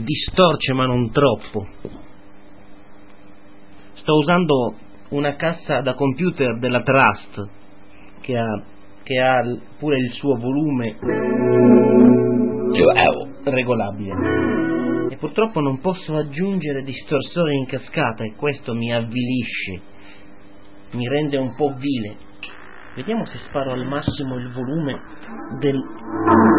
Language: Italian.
distorce ma non troppo. Sto usando una cassa da computer della Trust che ha pure il suo volume regolabile, e purtroppo non posso aggiungere distorsore in cascata, e questo mi avvilisce, mi rende un po' vile. Vediamo se sparo al massimo il volume del